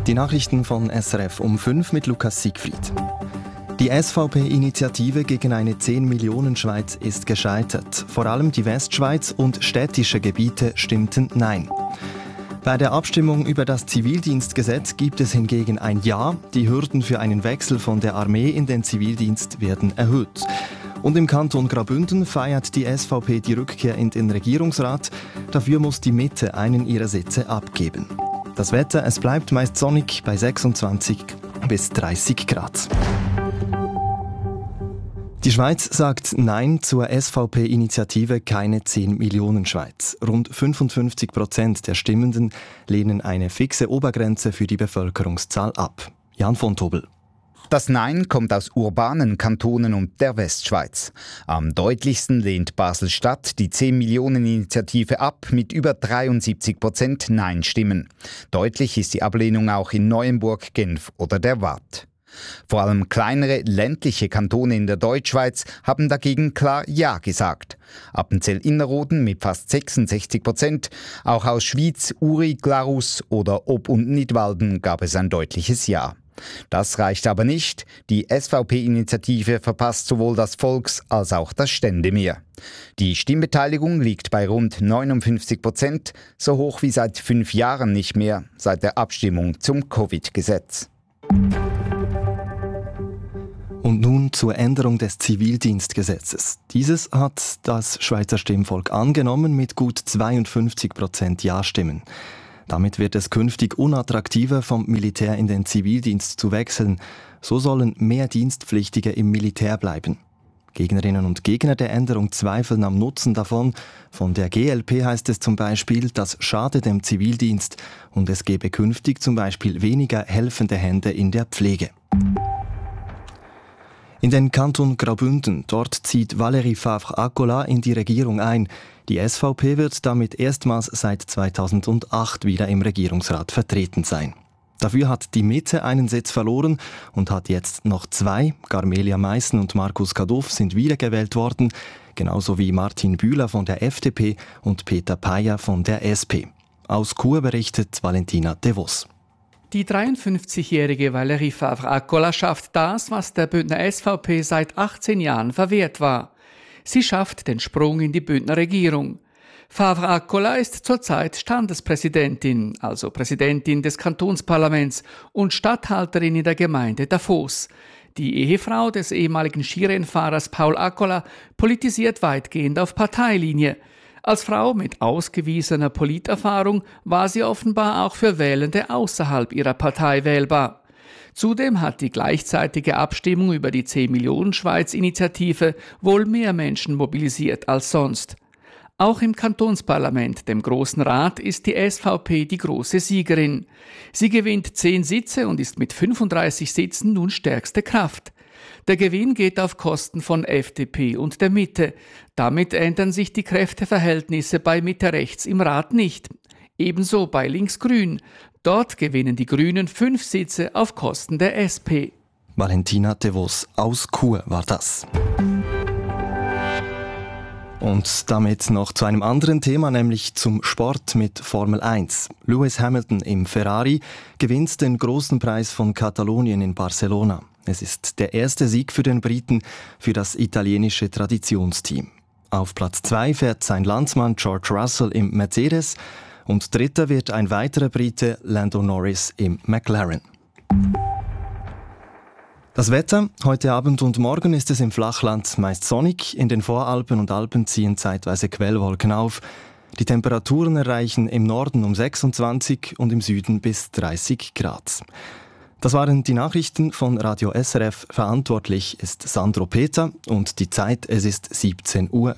Die Nachrichten von SRF um 5 mit Lukas Siegfried. Die SVP-Initiative gegen eine 10-Millionen-Schweiz ist gescheitert. Vor allem die Westschweiz und städtische Gebiete stimmten Nein. Bei der Abstimmung über das Zivildienstgesetz gibt es hingegen ein Ja. Die Hürden für einen Wechsel von der Armee in den Zivildienst werden erhöht. Und im Kanton Graubünden feiert die SVP die Rückkehr in den Regierungsrat. Dafür muss die Mitte einen ihrer Sitze abgeben. Das Wetter, es bleibt meist sonnig bei 26 bis 30 Grad. Die Schweiz sagt Nein zur SVP-Initiative Keine 10 Millionen Schweiz. Rund 55% der Stimmenden lehnen eine fixe Obergrenze für die Bevölkerungszahl ab. Jan von Tobel. Das Nein kommt aus urbanen Kantonen und der Westschweiz. Am deutlichsten lehnt Basel-Stadt die 10-Millionen-Initiative ab mit über 73% Nein-Stimmen. Deutlich ist die Ablehnung auch in Neuenburg, Genf oder der Waadt. Vor allem kleinere ländliche Kantone in der Deutschschweiz haben dagegen klar Ja gesagt. Appenzell-Innerrhoden mit fast 66%, auch aus Schwyz, Uri, Glarus oder Ob- und Nidwalden gab es ein deutliches Ja. Das reicht aber nicht. Die SVP-Initiative verpasst sowohl das Volks- als auch das Ständemehr. Die Stimmbeteiligung liegt bei rund 59%, so hoch wie seit 5 Jahren nicht mehr, seit der Abstimmung zum Covid-Gesetz. Und nun zur Änderung des Zivildienstgesetzes. Dieses hat das Schweizer Stimmvolk angenommen mit gut 52% Ja-Stimmen. Damit wird es künftig unattraktiver, vom Militär in den Zivildienst zu wechseln. So sollen mehr Dienstpflichtige im Militär bleiben. Gegnerinnen und Gegner der Änderung zweifeln am Nutzen davon. Von der GLP heißt es zum Beispiel, das schade dem Zivildienst und es gebe künftig zum Beispiel weniger helfende Hände in der Pflege. In den Kanton Graubünden, dort zieht Valérie Favre-Accola in die Regierung ein. Die SVP wird damit erstmals seit 2008 wieder im Regierungsrat vertreten sein. Dafür hat die Mitte einen Sitz verloren und hat jetzt noch 2. Garmelia Meissen und Markus Kaduff sind wiedergewählt worden, genauso wie Martin Bühler von der FDP und Peter Paya von der SP. Aus Chur berichtet Valentina De Vos. Die 53-jährige Valérie Favre-Accola schafft das, was der Bündner SVP seit 18 Jahren verwehrt war. Sie schafft den Sprung in die Bündner Regierung. Favre-Accola ist zurzeit Standespräsidentin, also Präsidentin des Kantonsparlaments und Statthalterin in der Gemeinde Davos. Die Ehefrau des ehemaligen Skirennfahrers Paul Accola politisiert weitgehend auf Parteilinie. Als Frau mit ausgewiesener Politerfahrung war sie offenbar auch für Wählende außerhalb ihrer Partei wählbar. Zudem hat die gleichzeitige Abstimmung über die 10-Millionen-Schweiz-Initiative wohl mehr Menschen mobilisiert als sonst. Auch im Kantonsparlament, dem Grossen Rat, ist die SVP die große Siegerin. Sie gewinnt 10 Sitze und ist mit 35 Sitzen nun stärkste Kraft. Der Gewinn geht auf Kosten von FDP und der Mitte. Damit ändern sich die Kräfteverhältnisse bei Mitte-Rechts im Rat nicht. Ebenso bei Links-Grün. Dort gewinnen die Grünen 5 Sitze auf Kosten der SP. Valentina De Vos aus Chur war das. Und damit noch zu einem anderen Thema, nämlich zum Sport mit Formel 1. Lewis Hamilton im Ferrari gewinnt den großen Preis von Katalonien in Barcelona. Es ist der erste Sieg für den Briten, für das italienische Traditionsteam. Auf Platz 2 fährt sein Landsmann George Russell im Mercedes und dritter wird ein weiterer Brite, Lando Norris, im McLaren. Das Wetter, heute Abend und morgen ist es im Flachland meist sonnig, in den Voralpen und Alpen ziehen zeitweise Quellwolken auf. Die Temperaturen erreichen im Norden um 26 und im Süden bis 30 Grad. Das waren die Nachrichten von Radio SRF. Verantwortlich ist Sandro Peter und die Zeit, es ist 17:04 Uhr.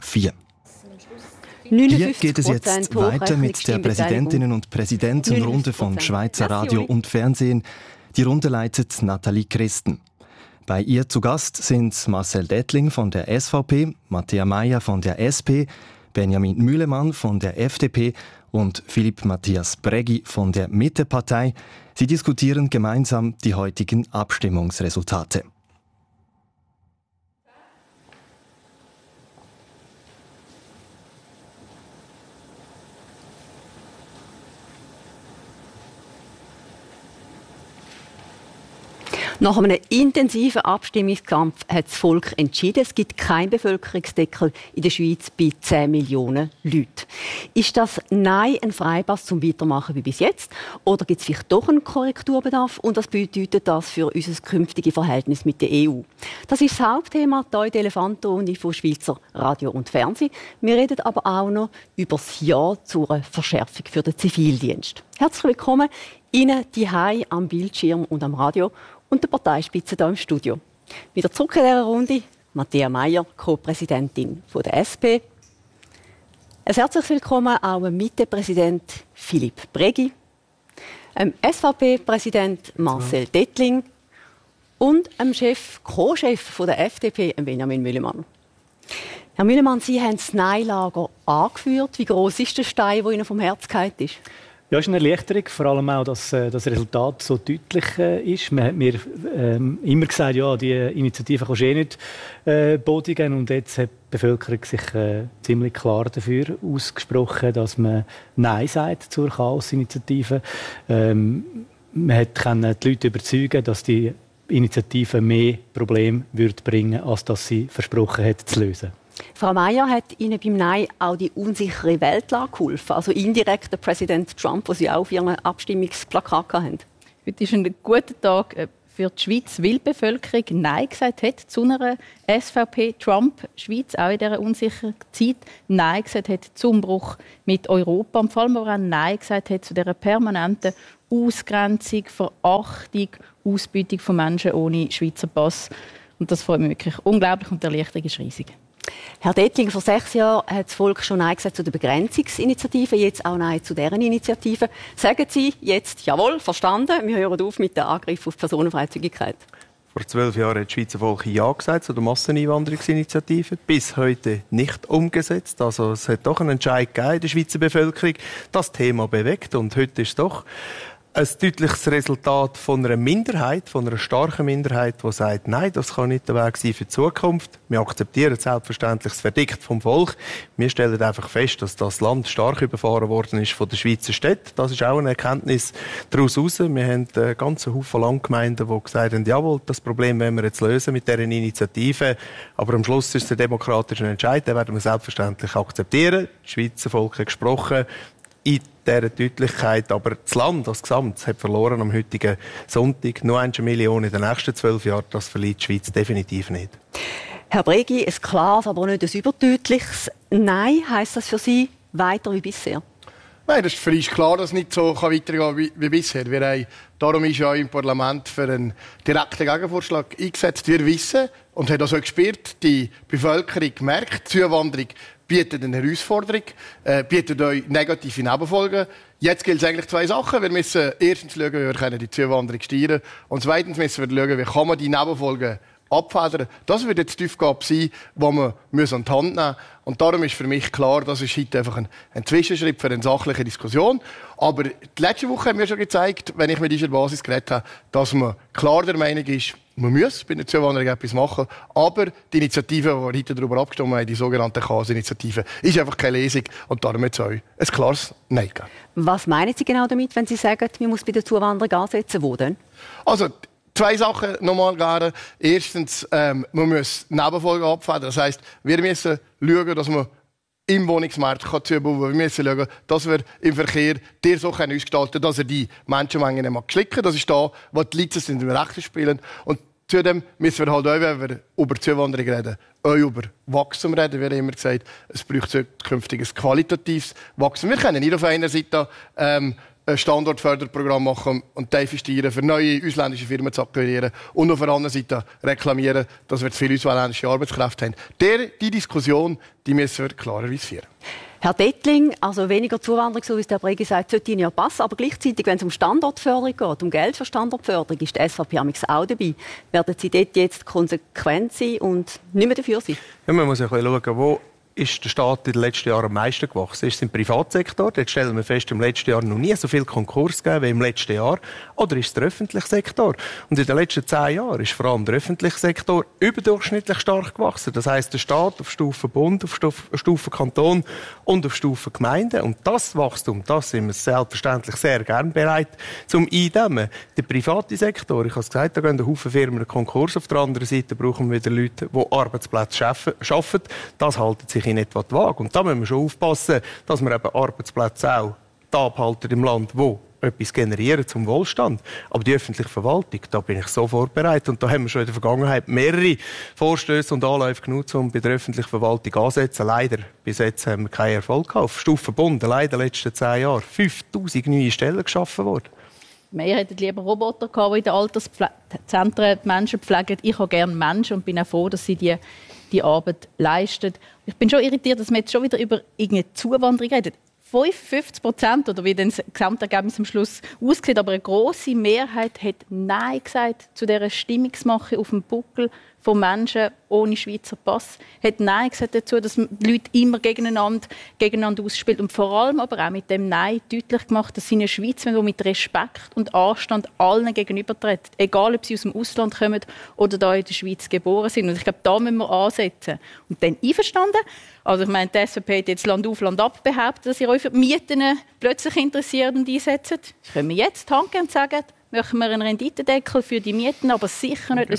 Hier geht es jetzt weiter mit der Präsidentinnen- und Präsidentenrunde von Schweizer Radio und Fernsehen. Die Runde leitet Nathalie Christen. Bei ihr zu Gast sind Marcel Dettling von der SVP, Matthäa Meier von der SP, Benjamin Mühlemann von der FDP und Philipp Matthias Breggi von der Mittepartei. Sie diskutieren gemeinsam die heutigen Abstimmungsresultate. Nach einem intensiven Abstimmungskampf hat das Volk entschieden, es gibt keinen Bevölkerungsdeckel in der Schweiz bei 10 Millionen Leuten. Ist das Nein ein Freipass zum Weitermachen wie bis jetzt? Oder gibt es vielleicht doch einen Korrekturbedarf? Und was bedeutet das für unser künftiges Verhältnis mit der EU? Das ist das Hauptthema hier in der Elefantenrunde von Schweizer Radio und Fernsehen. Wir reden aber auch noch über das Ja zur Verschärfung für den Zivildienst. Herzlich willkommen Ihnen zuhause am Bildschirm und am Radio und der Parteispitze hier im Studio. Wieder zurück in dieser Runde, Matthäa Meier, Co-Präsidentin der SP. Ein herzliches Willkommen auch dem Mitte-Präsident Philipp Bregi, dem SVP-Präsident Marcel Dettling und dem Co-Chef der FDP, Benjamin Müllemann. Herr Müllemann, Sie haben das Nein-Lager angeführt. Wie gross ist der Stein, der Ihnen vom Herz gefallen ist? Ja, es ist eine Erleichterung, vor allem auch, dass das Resultat so deutlich ist. Man hat mir immer gesagt, ja, die Initiative kannst du eh nicht bodigen. Und jetzt hat die Bevölkerung sich ziemlich klar dafür ausgesprochen, dass man Nein sagt zur Chaos-Initiative. Man konnte die Leute überzeugen, dass die Initiative mehr Probleme bringen würde, als dass sie versprochen hat zu lösen. Frau Meier, hat Ihnen beim Nein auch die unsichere Weltlage geholfen? Also indirekt der Präsident Trump, den Sie auch auf Ihrem Abstimmungsplakat hatten? Heute ist ein guter Tag für die Schweiz, weil die Bevölkerung Nein gesagt hat zu einer SVP-Trump-Schweiz, auch in dieser unsicheren Zeit. Nein gesagt hat zum Bruch mit Europa und vor allem auch Nein gesagt hat zu dieser permanenten Ausgrenzung, Verachtung, Ausbeutung von Menschen ohne Schweizer Pass. Und das freut mich wirklich unglaublich und die Erleichterung ist riesig. Herr Dettling, vor 6 Jahren hat das Volk schon Nein gesagt zu der Begrenzungsinitiative, jetzt auch Nein zu deren Initiative. Sagen Sie jetzt, jawohl, verstanden, wir hören auf mit dem Angriff auf die Personenfreizügigkeit? Vor 12 Jahren hat das Schweizer Volk Ja gesagt zu der Masseneinwanderungsinitiative. Bis heute nicht umgesetzt. Also es hat doch einen Entscheid gegeben in der Schweizer Bevölkerung, das Thema bewegt. Und heute ist es doch ein deutliches Resultat von einer Minderheit, von einer starken Minderheit, die sagt, nein, das kann nicht der Weg sein für die Zukunft. Wir akzeptieren selbstverständlich das Verdikt vom Volk. Wir stellen einfach fest, dass das Land stark überfahren worden ist von den Schweizer Städten. Das ist auch eine Erkenntnis daraus heraus. Wir haben einen ganzen Haufen Landgemeinden, die gesagt haben, jawohl, das Problem wollen wir jetzt lösen mit dieser Initiative. Aber am Schluss ist es ein demokratischer Entscheid, den werden wir selbstverständlich akzeptieren. Das Schweizer Volk hat gesprochen in dieser Deutlichkeit, aber das Land als Gesamt hat verloren am heutigen Sonntag. Nur 1 Million in den nächsten 12 Jahren, das verliert die Schweiz definitiv nicht. Herr Bregi, ein klares, aber nicht ein überdeutliches Nein. Heisst das für Sie weiter wie bisher? Nein, das ist für uns klar, dass es nicht so weitergehen kann wie bisher. Darum ist ja im Parlament für einen direkten Gegenvorschlag eingesetzt. Wir wissen und haben das auch gespürt, die Bevölkerung merkt, die Zuwanderung bietet eine Herausforderung, bietet euch negative Nebenfolgen. Jetzt gilt es eigentlich 2 Sachen. Wir müssen erstens schauen, wie wir die Zuwanderung steuern können. Und zweitens müssen wir schauen, wie kann man die Nebenfolgen abfedern. Das wird jetzt die Aufgabe sein, die wir an die Hand nehmen müssen. Und darum ist für mich klar, das ist heute einfach ein Zwischenschritt für eine sachliche Diskussion. Aber die letzte Woche haben wir schon gezeigt, wenn ich mit dieser Basis geredet habe, dass man klar der Meinung ist, man muss bei der Zuwanderung etwas machen. Aber die Initiative, die wir heute darüber abgestimmt haben, die sogenannte Chaos-Initiative, ist einfach keine Lesung. Und darum wird es euch ein klares Nein geben. Was meinen Sie genau damit, wenn Sie sagen, man muss bei der Zuwanderung ansetzen? Wo denn? Also, 2 Sachen nochmal gerade. Erstens, man muss Nebenfolgen abfedern. Das heisst, wir müssen schauen, dass wir im Wohnungsmarkt zubauen kann. Wir müssen schauen, dass wir im Verkehr so ausgestalten können, dass er die Menschenmengen nicht schlicken. Das ist da, wo die Leute sind im Rechten spielen. Und zudem müssen wir halt auch, wenn wir über Zuwanderung reden, auch über Wachstum reden. Wir haben immer gesagt, es braucht künftig ein qualitatives Wachstum. Wir können nicht auf einer Seite ein Standortförderprogramm machen und investieren, für neue ausländische Firmen zu akquirieren und auf der anderen Seite reklamieren, dass wir zu viele ausländische Arbeitskräfte haben. Die Diskussion, die müssen wir klarerweise führen. Herr Dettling, also weniger Zuwanderung, so wie es der Bregi sagt, sollte Ihnen ja passen. Aber gleichzeitig, wenn es um Standortförderung geht, um Geld für Standortförderung, ist die SVP auch dabei. Werden Sie dort jetzt konsequent sein und nicht mehr dafür sein? Ja, man muss ja schauen, wo ist der Staat in den letzten Jahren am meisten gewachsen? Ist es im Privatsektor? Dort stellen wir fest, im letzten Jahr noch nie so viel Konkurs gegeben wie im letzten Jahr. Oder ist es der öffentliche Sektor? Und in den letzten 10 Jahren ist vor allem der öffentliche Sektor überdurchschnittlich stark gewachsen. Das heisst, der Staat auf Stufe Bund, auf Stufe Kanton und auf Stufe Gemeinde. Und das Wachstum, das sind wir selbstverständlich sehr gern bereit zum Eindämmen. Der private Sektor, ich habe es gesagt, da gehen ein Haufen Firmen in Konkurs. Auf der anderen Seite brauchen wir wieder Leute, die Arbeitsplätze schaffen. Das halten sich in etwa die Waage. Und da müssen wir schon aufpassen, dass wir eben Arbeitsplätze auch da abhalten im Land, wo etwas generieren zum Wohlstand. Aber die öffentliche Verwaltung, da bin ich sofort bereit. Und da haben wir schon in der Vergangenheit mehrere Vorstöße und Anläufe genutzt, um bei der öffentlichen Verwaltung anzusetzen. Leider, bis jetzt haben wir keinen Erfolg gehabt. Auf Stufe Bund, leider in den letzten 10 Jahren 5000 neue Stellen geschaffen worden. Wir hätten lieber Roboter gehabt, die in den Alterszentren die Menschen pflegen. Ich habe gerne Menschen und bin auch froh, dass sie die Arbeit leisten. Ich bin schon irritiert, dass wir jetzt schon wieder über irgendeine Zuwanderung reden. 55% oder wie das Gesamtergebnis am Schluss aussieht, aber eine grosse Mehrheit hat Nein gesagt zu dieser Stimmungsmache auf dem Buckel von Menschen ohne Schweizer Pass. Hat Nein gesagt dazu, dass die Leute immer gegeneinander ausspielen. Und vor allem aber auch mit dem Nein deutlich gemacht, dass sie eine Schweiz wollen, die mit Respekt und Anstand allen gegenübertritt. Egal, ob sie aus dem Ausland kommen oder da in der Schweiz geboren sind. Und ich glaube, da müssen wir ansetzen. Und dann einverstanden. Also ich meine, die SVP hat jetzt Land auf, Land ab behauptet, dass ihr euch für die Mieten plötzlich interessiert und einsetzt. Können wir jetzt die Hand geben und sagen, machen wir einen Renditendeckel für die Mieten, aber sicher nicht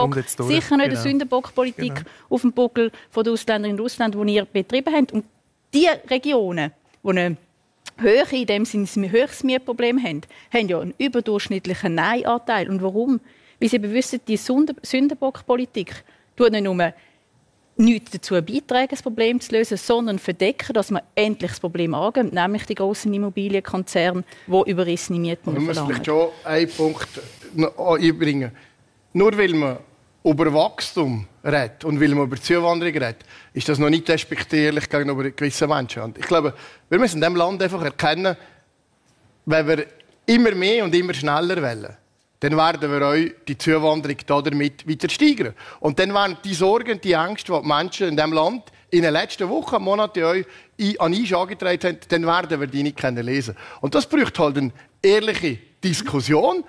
eine Sündenbockpolitik auf dem Buckel der Ausländerinnen und Ausländer, die ihr betrieben habt. Und die Regionen, die eine Höhe, in dem Sinne ein höheres Mietproblem haben ja einen überdurchschnittlichen Nein-Anteil. Und warum? Weil sie wissen, die Sündenbockpolitik tut nicht nur nichts dazu beitragen, das Problem zu lösen, sondern verdecken, dass man endlich das Problem angehen, nämlich die grossen Immobilienkonzerne, die überrissene Mieten verlangen. Man muss vielleicht schon einen Punkt einbringen. Nur weil man über Wachstum redet und weil man über Zuwanderung redet, ist das noch nicht respektierlich gegenüber gewissen Menschen. Und ich glaube, wir müssen in diesem Land einfach erkennen, wenn wir immer mehr und immer schneller wollen, dann werden wir euch die Zuwanderung damit weiter steigern. Und dann werden die Sorgen, die Ängste, die die Menschen in diesem Land in den letzten Wochen, Monaten euch an uns angetragen haben, dann werden wir die nicht lesen können. Und das braucht halt eine ehrliche Diskussion.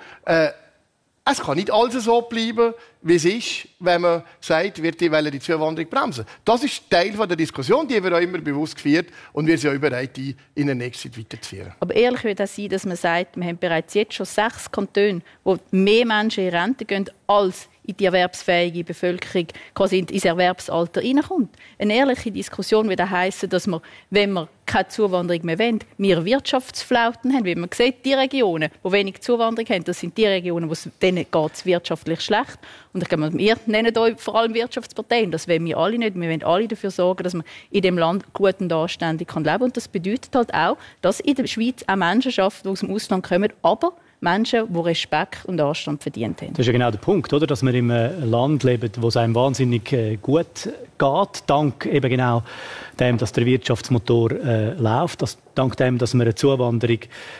Es kann nicht alles so bleiben, wie es ist, wenn man sagt, wir wollen die Zuwanderung bremsen. Das ist Teil der Diskussion, die wir auch immer bewusst geführt und wir sind auch bereit, die in der nächsten Zeit weiterzuführen. Aber ehrlich würde es sein, dass man sagt, wir haben bereits jetzt schon 6 Kantone, wo mehr Menschen in Rente gehen, als in die erwerbsfähige Bevölkerung quasi ins Erwerbsalter hineinkommt. Eine ehrliche Diskussion würde heissen, dass wir, wenn wir keine Zuwanderung mehr wollen, wir Wirtschaftsflauten haben. Wie man sieht, die Regionen, die wenig Zuwanderung haben, das sind die Regionen, wo denen geht es wirtschaftlich schlecht. Und ich glaube, wir nennen euch vor allem Wirtschaftsparteien. Das wollen wir alle nicht. Wir wollen alle dafür sorgen, dass man in dem Land gut und anständig leben kann. Und das bedeutet halt auch, dass in der Schweiz auch Menschen arbeiten, die aus dem Ausland kommen, aber Menschen, die Respekt und Anstand verdient haben. Das ist ja genau der Punkt, oder? Dass wir in einem Land leben, wo es einem wahnsinnig gut geht, dank eben genau dem, dass der Wirtschaftsmotor läuft, dank dem, dass wir eine Zuwanderung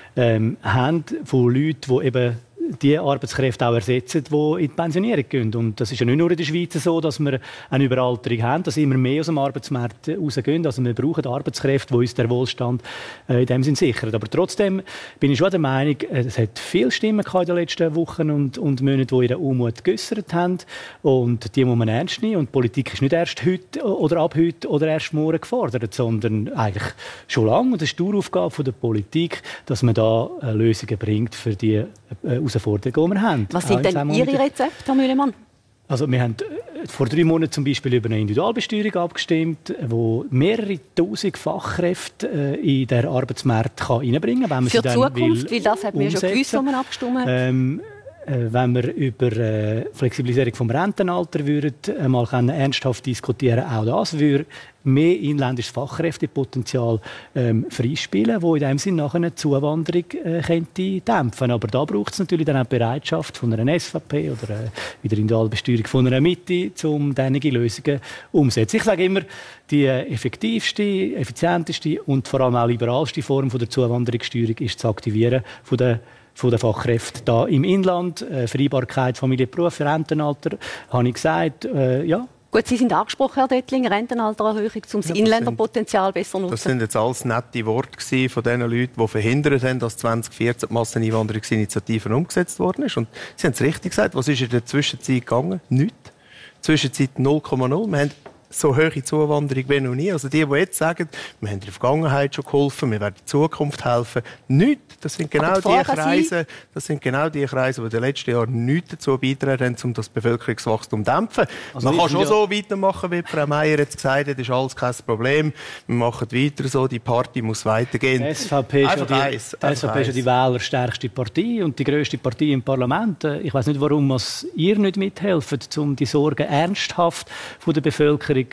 haben von Leuten, die eben die Arbeitskräfte auch ersetzen, die in die Pensionierung gehen. Und das ist ja nicht nur in der Schweiz so, dass wir eine Überalterung haben, dass immer mehr aus dem Arbeitsmarkt rausgehen. Also wir brauchen Arbeitskräfte, die uns den Wohlstand in dem Sinn sichern. Aber trotzdem bin ich schon der Meinung, es hat viele Stimmen in den letzten Wochen und Monaten, die ihren Unmut geäussert haben. Und die muss man ernst nehmen. Und die Politik ist nicht erst heute oder ab heute oder erst morgen gefordert, sondern eigentlich schon lange. Und das ist die Uraufgabe der Politik, dass man da Lösungen bringt für die Herausforderungen, die wir haben. Was sind denn Ihre Rezepte, Herr Mühlemann? Also wir haben vor 3 Monaten zum Beispiel über eine Individualbesteuerung abgestimmt, die mehrere tausend Fachkräfte in den Arbeitsmarkt reinbringen kann. Für die Zukunft, weil das hat mir schon gewusst, wo man abgestimmt. Wenn wir über Flexibilisierung vom Rentenalter würden, mal ernsthaft diskutieren, auch das würde mehr inländisches Fachkräftepotenzial freispielen, das in dem Sinne nachher eine Zuwanderung könnte dämpfen. Aber da braucht es natürlich dann auch die Bereitschaft von einer SVP oder in der Individualbesteuerung von einer Mitte, um diese Lösungen umzusetzen. Ich sage immer, die effektivste, effizienteste und vor allem auch liberalste Form der Zuwanderungssteuerung ist das Aktivieren von den Fachkräften da im Inland. Vereinbarkeit Familie, Beruf, Rentenalter, habe ich gesagt, ja, Gut, Sie sind angesprochen, Herr Dettling, Rentenaltererhöhung, um das Inländerpotenzial besser zu nutzen. Das sind jetzt alles nette Worte von den Leuten, die verhindert haben, dass 2014 die Masseneinwanderungsinitiative umgesetzt worden ist. Und Sie haben es richtig gesagt, was ist in der Zwischenzeit gegangen? Nichts. Zwischenzeit 0,0. Wir haben so hohe Zuwanderung wie noch nie. Also die jetzt sagen, wir haben in der Vergangenheit schon geholfen, wir werden in Zukunft helfen. Nichts. Das sind genau die Kreise, die in den letzten Jahren nichts dazu beitragen haben, um das Bevölkerungswachstum zu dämpfen. Also man kann schon so weitermachen, wie Frau Meier jetzt gesagt hat, das ist alles kein Problem. Wir machen weiter so, die Party muss weitergehen. Die SVP ist ja die wählerstärkste Partei und die grösste Partei im Parlament. Ich weiss nicht, warum ihr nicht mithelft, um die Sorgen ernsthaft von der Bevölkerung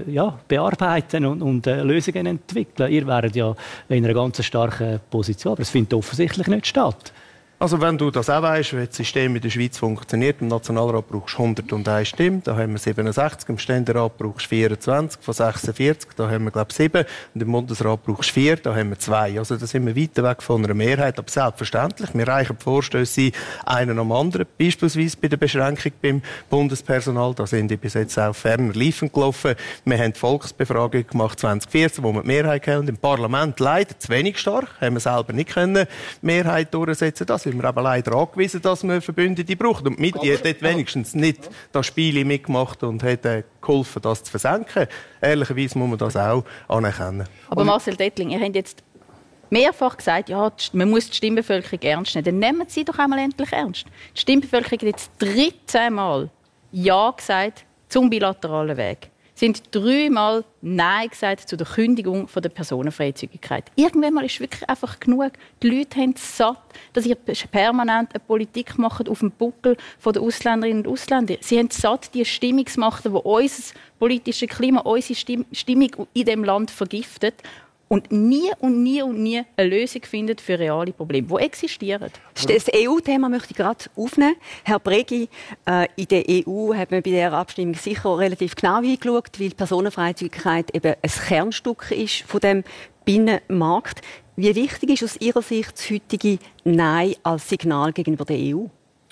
bearbeiten und Lösungen entwickeln. Ihr wäret ja in einer ganz starken Position, aber es findet offensichtlich nicht statt. Also wenn du das auch weißt, wie das System in der Schweiz funktioniert, im Nationalrat brauchst du 101 Stimmen, da haben wir 67, im Ständerat brauchst du 24 von 46, da haben wir glaube ich 7 und im Bundesrat brauchst du 4, da haben wir 2. Also da sind wir weit weg von einer Mehrheit, aber selbstverständlich, wir reichen die Vorstöße einen am anderen, beispielsweise bei der Beschränkung beim Bundespersonal, da sind die bis jetzt auch ferner Liefen gelaufen. Wir haben die Volksbefragung gemacht 2014, wo wir die Mehrheit haben, im Parlament leider zu wenig stark, haben wir selber nicht können Mehrheit durchsetzen. Das sind wir aber leider angewiesen, dass wir Verbündete brauchen. Und die hat dort wenigstens nicht das Spiel mitgemacht und hat geholfen, das zu versenken. Ehrlicherweise muss man das auch anerkennen. Aber Marcel Dettling, ihr habt jetzt mehrfach gesagt, ja, man muss die Stimmbevölkerung ernst nehmen. Dann nehmen Sie doch einmal endlich ernst. Die Stimmbevölkerung hat jetzt 13 Mal Ja gesagt zum bilateralen Weg. Sie haben 3 Mal Nein gesagt zu der Kündigung der Personenfreizügigkeit. Irgendwann mal ist wirklich einfach genug. Die Leute haben es satt, dass ihr permanent eine Politik macht auf dem Buckel der Ausländerinnen und Ausländer. Sie haben es satt, die Stimmungsmacht, die unser politisches Klima, unsere Stimmung in diesem Land vergiftet. Und nie eine Lösung findet für reale Probleme, die existieren. Das EU-Thema möchte ich gerade aufnehmen. Herr Bregi, in der EU hat man bei dieser Abstimmung sicher relativ genau hingeschaut, weil die Personenfreizügigkeit eben ein Kernstück ist von dem Binnenmarkt. Wie wichtig ist aus Ihrer Sicht das heutige Nein als Signal gegenüber der EU?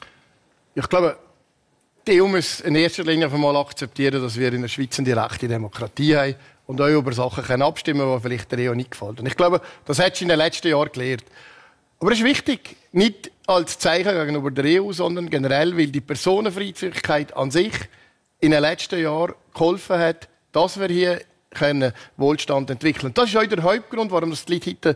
Ich glaube, die EU muss in erster Linie einmal akzeptieren, dass wir in der Schweiz eine direkte Demokratie haben und auch über Sachen abstimmen können, die vielleicht der EU nicht gefallen. Und ich glaube, das hat sie in den letzten Jahren gelernt. Aber es ist wichtig, nicht als Zeichen gegenüber der EU, sondern generell, weil die Personenfreizügigkeit an sich in den letzten Jahren geholfen hat, dass wir hier Wohlstand entwickeln können. Das ist auch der Hauptgrund, warum die Leute heute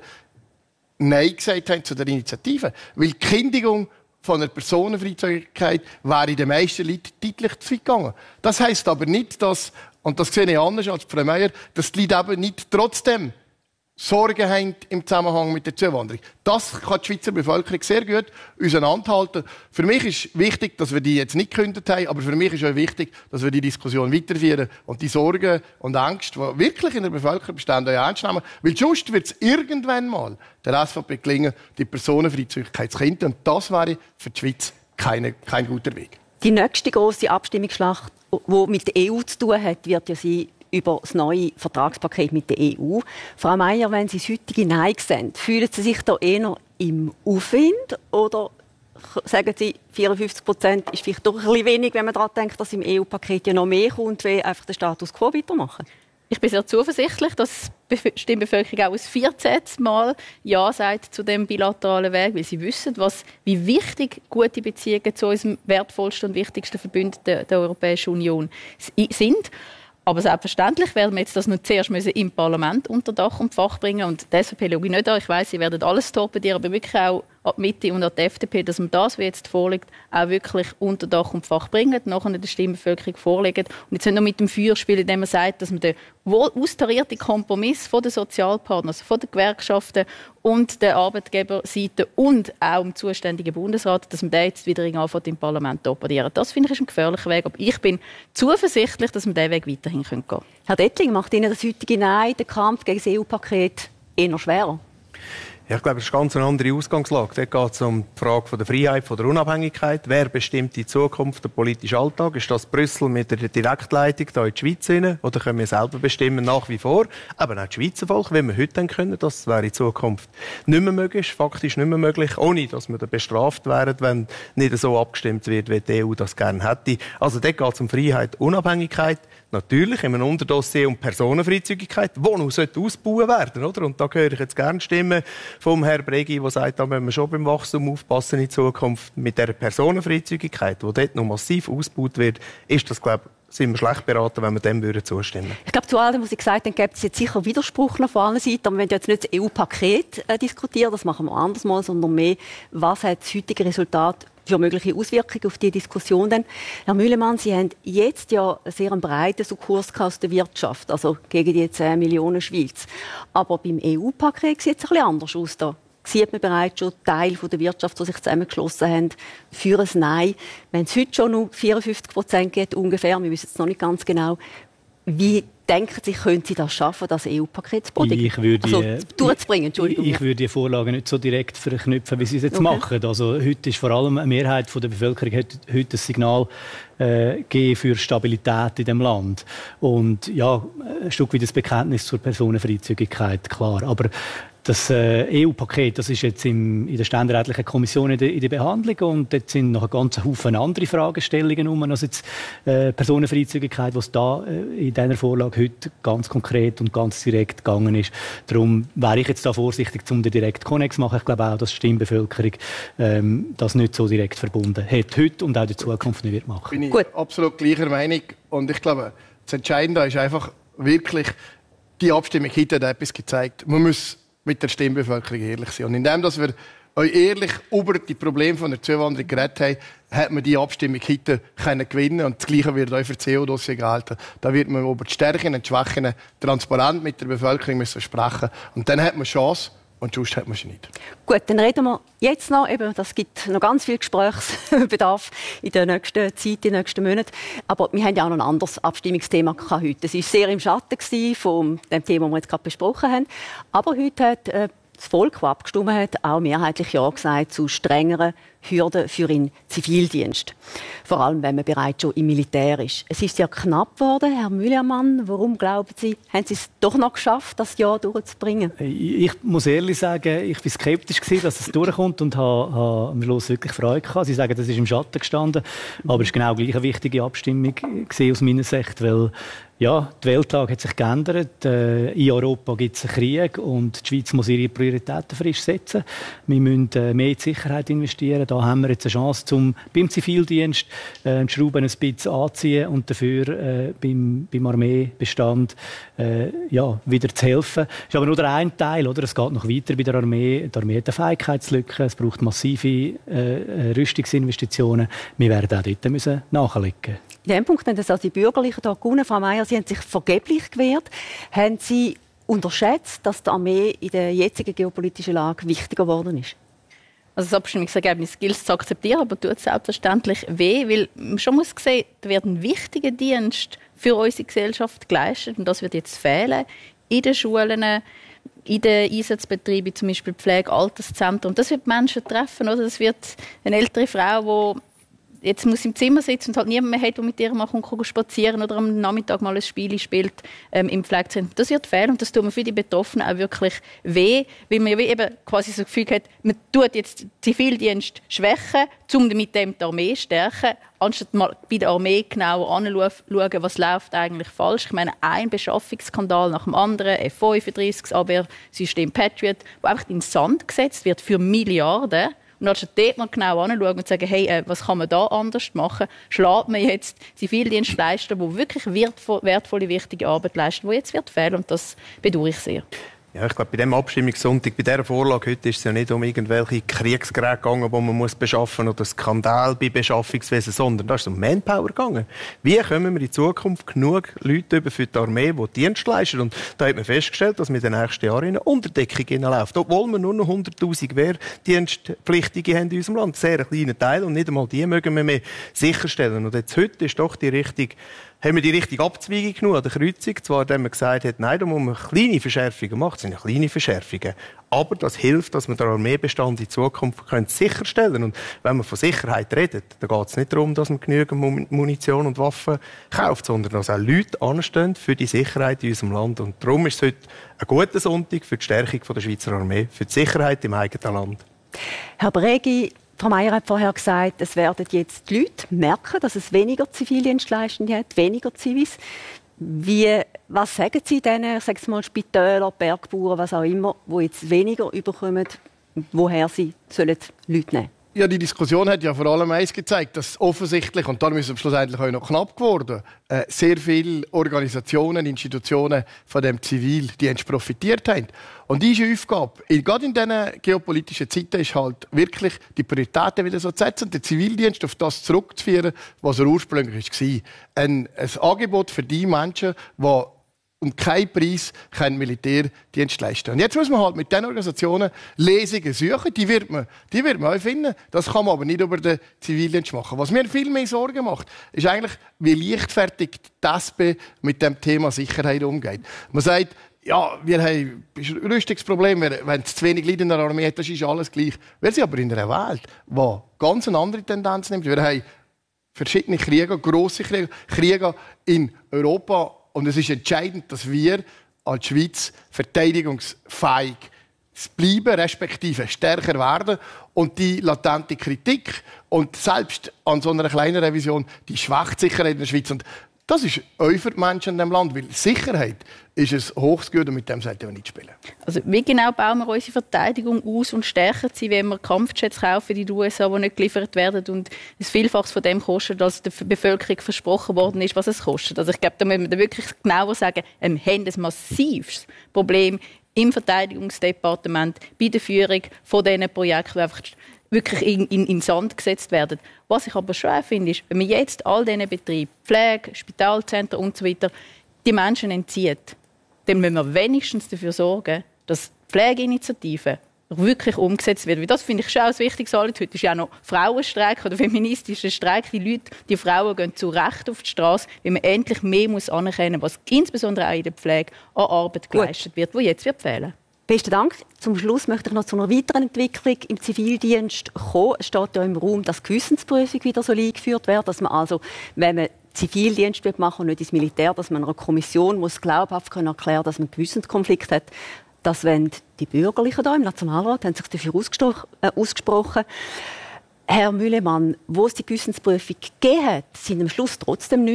Nein gesagt haben zu der Initiative. Weil die Kündigung von einer Personenfreizügigkeit wäre in den meisten Leuten deutlich zu weit gegangen. Das heisst aber nicht, dass, und das sehe ich anders als Frau Meier, dass die Leute eben nicht trotzdem Sorgen haben im Zusammenhang mit der Zuwanderung. Das kann die Schweizer Bevölkerung sehr gut auseinanderhalten. Für mich ist wichtig, dass wir die jetzt nicht gekündigt haben, aber für mich ist auch wichtig, dass wir die Diskussion weiterführen und die Sorgen und Ängste, die wirklich in der Bevölkerung bestehen, auch ernst nehmen. Weil sonst wird es irgendwann mal der SVP gelingen, die Personenfreizügigkeit zu kinden. Und das wäre für die Schweiz kein guter Weg. Die nächste grosse Abstimmungsschlacht, die mit der EU zu tun hat, wird ja sein über das neue Vertragspaket mit der EU. Frau Meier, wenn Sie das heutige Nein sehen, fühlen Sie sich da eher im Aufwind oder sagen Sie, 54% ist vielleicht doch ein bisschen wenig, wenn man daran denkt, dass im EU-Paket ja noch mehr kommt, wie einfach den Status quo weitermachen? Ich bin sehr zuversichtlich, dass die Stimmbevölkerung auch ein 14. Mal Ja sagt zu dem bilateralen Weg, weil sie wissen, wie wichtig gute Beziehungen zu unserem wertvollsten und wichtigsten Verbündeten der Europäischen Union sind. Aber selbstverständlich werden wir jetzt das noch zuerst im Parlament unter Dach und Fach bringen. Und die SVP schaue ich nicht an. Ich weiss, sie werden alles torpedieren, aber wirklich auch an die Mitte und an die FDP, dass man das, was jetzt vorliegt, auch wirklich unter Dach und Fach bringen, nachher der Stimmbevölkerung vorlegen. Und jetzt nicht nur mit dem Feuer spielen, indem man sagt, dass man den wohl austarierten Kompromiss von den Sozialpartnern, also von den Gewerkschaften und der Arbeitgeberseite und auch im zuständigen Bundesrat, dass man den jetzt wieder im Parlament torpedieren. Das finde ich ist ein gefährlicher Weg. Aber ich bin zuversichtlich, dass wir diesen Weg weiterhin gehen können. Herr Dettling, macht Ihnen das heutige Nein, der Kampf gegen das EU-Paket, eher schwerer? Ja, ich glaube, das ist eine ganz andere Ausgangslage. Dort geht es um die Frage der Freiheit, der Unabhängigkeit. Wer bestimmt die Zukunft, den politischen Alltag? Ist das Brüssel mit der Direktleitung hier in die Schweiz rein? Oder können wir selber bestimmen, nach wie vor? Aber auch das Schweizer Volk, wenn wir heute dann können, das wäre in Zukunft nicht mehr möglich, faktisch nicht mehr möglich, ohne dass wir dann bestraft wären, wenn nicht so abgestimmt wird, wie die EU das gerne hätte. Also dort geht es um Freiheit, Unabhängigkeit. Natürlich in einem Unterdossier um Personenfreizügigkeit, die noch ausgebaut werden, oder? Und da höre ich jetzt gerne Stimmen vom Herrn Bregi, der sagt, da müssen wir schon beim Wachstum aufpassen in Zukunft. Mit dieser Personenfreizügigkeit, die dort noch massiv ausgebaut wird, ist das, glaube ich, sind wir schlecht beraten, wenn wir dem zustimmen würden. Ich glaube, zu allem, was Sie gesagt haben, gibt es jetzt sicher Widerspruch noch von allen Seiten. Aber wir wollen jetzt nicht das EU-Paket diskutieren, das machen wir anders mal, sondern mehr, was hat das heutige Resultat für mögliche Auswirkungen auf die Diskussion denn? Herr Müllemann, Sie haben jetzt ja einen sehr breiten Kurs aus der Wirtschaft, also gegen die 10 Millionen Schweiz. Aber beim EU-Paket sieht es ein bisschen anders aus. Da sieht man bereits schon Teil der Wirtschaft, die sich zusammengeschlossen haben, für ein Nein. Wenn es heute schon nur 54% geht, ungefähr, wir wissen es noch nicht ganz genau, wie denken Sie, können Sie das schaffen, das EU-Paket durchzubringen? Entschuldigung. Ich würde die Vorlage nicht so direkt verknüpfen, wie Sie es jetzt machen. Also heute ist vor allem eine Mehrheit der Bevölkerung heute ein Signal geben für Stabilität in dem Land. Und ja, ein Stück weit das Bekenntnis zur Personenfreizügigkeit, klar. Aber das EU-Paket, das ist jetzt in der ständerätlichen Kommission in der Behandlung und dort sind noch ein ganzer Haufen andere Fragestellungen als jetzt Personenfreizügigkeit, was da in dieser Vorlage heute ganz konkret und ganz direkt gegangen ist. Darum wäre ich jetzt da vorsichtig, um den direkt Konnex zu machen. Ich glaube auch, dass die Stimmbevölkerung das nicht so direkt verbunden hat heute und auch in der Zukunft nicht wird machen. Bin ich absolut gleicher Meinung und ich glaube, das Entscheidende ist einfach wirklich, die Abstimmung heute hat etwas gezeigt. Man muss mit der Stimmbevölkerung ehrlich sein. Und indem dass wir euch ehrlich über die Probleme von der Zuwanderung geredet haben, hat man die Abstimmung heute gewinnen. Und das Gleiche wird auch für das CO-Dossier gelten. Da wird man über die Stärken und die Schwächen transparent mit der Bevölkerung müssen sprechen. Und dann hat man Chance. Und sonst hat man sie nicht. Gut, dann reden wir jetzt noch. Das gibt noch ganz viel Gesprächsbedarf in der nächsten Zeit, in den nächsten Monaten. Aber wir haben ja auch noch ein anderes Abstimmungsthema heute. Es war sehr im Schatten von dem Thema, das wir jetzt gerade besprochen haben. Aber heute hat das Volk, das abgestimmt hat, auch mehrheitlich Ja gesagt zu strengeren Hürden für den Zivildienst. Vor allem, wenn man bereits schon im Militär ist. Es ist ja knapp geworden, Herr Müllemann. Warum glauben Sie, haben Sie es doch noch geschafft, das Jahr durchzubringen? Ich muss ehrlich sagen, ich war skeptisch, dass es durchkommt und habe am Schluss wirklich Freude gehabt. Sie sagen, das ist im Schatten gestanden, aber es war genau gleich eine wichtige Abstimmung aus meiner Sicht, weil ja, die Weltlage hat sich geändert. In Europa gibt es einen Krieg und die Schweiz muss ihre Prioritäten frisch setzen. Wir müssen mehr in die Sicherheit investieren. Da haben wir jetzt eine Chance, beim Zivildienst die Schrauben ein bisschen anzuziehen und dafür beim Armeebestand wieder zu helfen. Das ist aber nur der eine Teil. Oder? Es geht noch weiter bei der Armee. Die Armee hat eine Fähigkeitslücke. Es braucht massive Rüstungsinvestitionen. Wir werden auch dort nachlegen müssen. In diesem Punkt haben also die Bürgerlichen hier gewonnen. Frau Meier, Sie haben sich vergeblich gewehrt. Haben Sie unterschätzt, dass die Armee in der jetzigen geopolitischen Lage wichtiger geworden ist? Also das Abstimmungsergebnis gilt es zu akzeptieren, aber tut es selbstverständlich weh, weil man schon muss sehen, da wird ein wichtiger Dienst für unsere Gesellschaft geleistet und das wird jetzt fehlen in den Schulen, in den Einsatzbetrieben, zum Beispiel Pflege, Alterszentren. Das wird Menschen treffen, oder? Das wird eine ältere Frau, die jetzt muss im Zimmer sitzen und halt niemand mehr hat, der mit ihr mal spazieren oder am Nachmittag mal ein Spiel spielt im Pflegezentrum. Das wird fehlen und das tut mir für die Betroffenen auch wirklich weh, weil man ja eben quasi so das Gefühl hat, man tut jetzt den Zivildienst schwächen, um mit dem die Armee stärken, anstatt mal bei der Armee genauer anzuschauen, was läuft eigentlich falsch. Ich meine, ein Beschaffungsskandal nach dem anderen, F-35, das Abwehrsystem Patriot, wo einfach in den Sand gesetzt wird für Milliarden. Und anstatt dort mal genau anschauen und sagen, hey, was kann man da anders machen, schlägt man jetzt Zivildienstleister, die wirklich wertvolle, wichtige Arbeit leisten, die jetzt wird fehlen. Und das bedauere ich sehr. Ja, ich glaube, bei diesem Abstimmungssonntag, bei dieser Vorlage heute ist es ja nicht um irgendwelche Kriegsgeräte gegangen, die man beschaffen muss oder Skandal bei Beschaffungswesen, sondern da ist es um Manpower gegangen. Wie können wir in Zukunft genug Leute für die Armee, die Dienst leisten? Und da hat man festgestellt, dass wir in den nächsten Jahren in eine Unterdeckung hineinläuft. Obwohl wir nur noch 100'000 Wehrdienstpflichtige haben in unserem Land. Sehr kleiner Teil und nicht einmal die mögen wir mehr sicherstellen. Und jetzt heute ist doch die Richtung haben wir die richtige Abzweigung genug an der Kreuzung. Zwar, indem man gesagt hat, nein, da muss man kleine Verschärfungen machen. Das sind ja kleine Verschärfungen. Aber das hilft, dass man den Armeebestand in Zukunft sicherstellen kann. Und wenn man von Sicherheit redet, dann geht es nicht darum, dass man genügend Munition und Waffen kauft, sondern dass auch Leute anstehen für die Sicherheit in unserem Land. Und darum ist es heute ein guter Sonntag für die Stärkung der Schweizer Armee, für die Sicherheit im eigenen Land. Herr Bregi, Frau Meier hat vorher gesagt, es werden jetzt die Leute merken, dass es weniger Zivildienstleistende hat, weniger Zivis. Was sagen Sie denen, ich sage es mal Spitäler, Bergbauern, was auch immer, die jetzt weniger überkommen, woher sie sollen Leute nehmen? Ja, die Diskussion hat ja vor allem eins gezeigt, dass offensichtlich, und darum ist es schlussendlich auch noch knapp geworden, sehr viele Organisationen, Institutionen von dem Zivildienst profitiert haben. Und diese Aufgabe, gerade in diesen geopolitischen Zeiten, ist halt wirklich die Prioritäten wieder so zu setzen, den Zivildienst auf das zurückzuführen, was er ursprünglich war. Ein Angebot für die Menschen, die um keinen Preis Militärdienst leisten. Und jetzt muss man halt mit diesen Organisationen Lesungen suchen. Die wird man auch finden. Das kann man aber nicht über den Zivildienst machen. Was mir viel mehr Sorgen macht, ist eigentlich, wie leichtfertig die SP mit dem Thema Sicherheit umgeht. Man sagt, ja, wir haben ein Rüstungsproblem, wenn es zu wenig Leute in der Armee hat, das ist alles gleich. Wir sind aber in einer Welt, die ganz eine andere Tendenz nimmt. Wir haben verschiedene Kriege, grosse Kriege in Europa. Und es ist entscheidend, dass wir als Schweiz verteidigungsfähig bleiben, respektive stärker werden. Und die latente Kritik und selbst an so einer kleinen Revision, die schwächt Sicherheit in der Schweiz. Und das ist auch für die Menschen in diesem Land, weil Sicherheit ist ein hohes Gut und mit dem sollten wir nicht spielen. Also wie genau bauen wir unsere Verteidigung aus und stärken sie, wenn wir Kampfjets kaufen in den USA, die nicht geliefert werden und es Vielfaches von dem kostet, als der Bevölkerung versprochen worden ist, was es kostet. Also ich glaube, da müssen wir wirklich genauer sagen, wir haben ein massives Problem im Verteidigungsdepartement bei der Führung von diesen Projekten, die einfach wirklich in den Sand gesetzt werden. Was ich aber schon finde, ist, wenn man jetzt all diesen Betrieben, Pflege, Spitalzentren und so weiter, die Menschen entzieht, dann müssen wir wenigstens dafür sorgen, dass die Pflegeinitiative wirklich umgesetzt wird. Weil das finde ich schon ein wichtiges Anliegen. Heute ist ja auch noch Frauenstreik oder feministischer Streik. Die Frauen gehen zu Recht auf die Straße, weil man endlich mehr anerkennen muss, was insbesondere auch in der Pflege an Arbeit geleistet wird, die jetzt fehlen. Besten Dank. Zum Schluss möchte ich noch zu einer weiteren Entwicklung im Zivildienst kommen. Es steht ja im Raum, dass die Gewissensprüfung wieder eingeführt wird, dass man also, wenn man Zivildienst machen und nicht ins Militär, dass man einer Kommission muss glaubhaft erklären kann, dass man einen Gewissenskonflikt hat. Das wollen die Bürgerlichen hier im Nationalrat, haben sich dafür ausgesprochen. Herr Müllemann, wo es die Gewissensprüfung gegeben hat, sind am Schluss trotzdem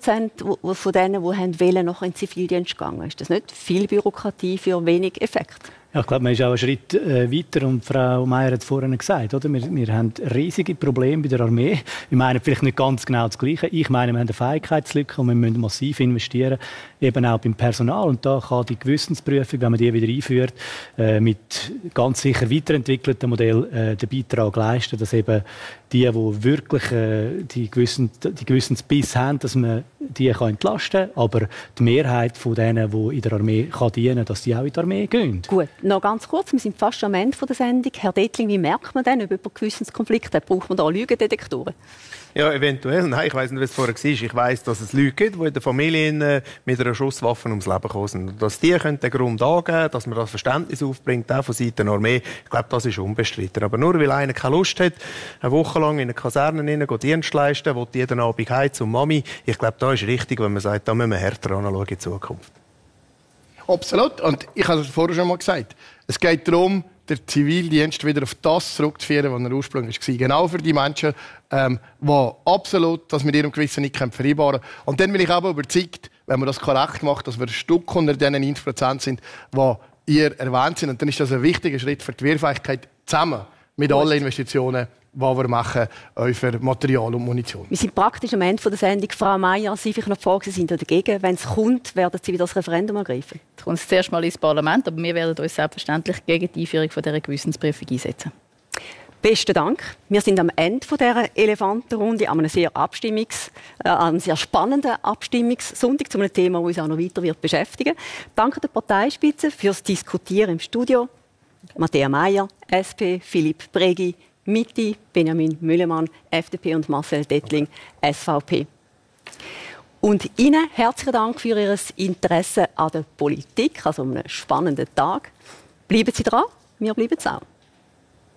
90% von denen, die wollen, noch in den Zivildienst gegangen. Ist das nicht viel Bürokratie für wenig Effekt? Ja, ich glaube, man ist auch einen Schritt weiter und Frau Meier hat es vorhin gesagt, oder? Wir haben riesige Probleme bei der Armee. Wir meinen vielleicht nicht ganz genau das Gleiche. Ich meine, wir haben eine Fähigkeitslücke und wir müssen massiv investieren, eben auch beim Personal. Und da kann die Gewissensprüfung, wenn man die wieder einführt, mit ganz sicher weiterentwickeltem Modell den Beitrag leisten, dass eben die wirklich die Gewissensbiss haben, dass man die entlasten kann, aber die Mehrheit von denen, die in der Armee dienen kann, dass die auch in die Armee gehen. Gut, noch ganz kurz, wir sind fast am Ende der Sendung. Herr Dettling, wie merkt man denn, ob jemand Gewissenskonflikt hat? Braucht man da Lügendetektoren? Ja, eventuell. Nein, ich weiss nicht, was es vorher war. Ich weiss, dass es Leute gibt, die in der Familie mit einer Schusswaffe ums Leben gekommen sind. Dass die den Grund angeben, dass man das Verständnis aufbringt, auch von Seiten der Armee, ich glaube, das ist unbestritten. Aber nur weil einer keine Lust hat, eine Woche lang in eine Kaserne Dienst leisten, will jeden Abend heim zum Mami, ich glaube, da ist richtig, wenn man sagt, da müssen wir härter anschauen in Zukunft. Absolut. Und ich habe es vorher schon mal gesagt. Es geht darum, den Zivildienst wieder auf das zurückzuführen, was er ursprünglich war. Genau für die Menschen, die absolut das mit ihrem Gewissen nicht vereinbaren können. Und dann bin ich aber überzeugt, wenn man das korrekt macht, dass wir ein Stück unter diesen 90% sind, die ihr erwähnt sind. Und dann ist das ein wichtiger Schritt für die Wehrfähigkeit zusammen mit allen Investitionen, die wir machen für Material und Munition. Wir sind praktisch am Ende der Sendung. Frau Meier, Sie vielleicht noch die Frage, Sie sind dagegen. Wenn es kommt, werden Sie wieder das Referendum ergreifen? Es kommt zuerst mal ins Parlament, aber wir werden uns selbstverständlich gegen die Einführung dieser Gewissensprüfung einsetzen. Besten Dank. Wir sind am Ende dieser Elefantenrunde, an einem sehr spannenden Abstimmungssonntag zu einem Thema, das uns auch noch weiter wird beschäftigen. Danke der Parteispitze fürs Diskutieren im Studio. Matthäa Meier, SP, Philipp Bregi, Mitte, Benjamin Müllemann, FDP und Marcel Dettling, SVP. Und Ihnen herzlichen Dank für Ihr Interesse an der Politik, also einem spannenden Tag. Bleiben Sie dran, wir bleiben auch.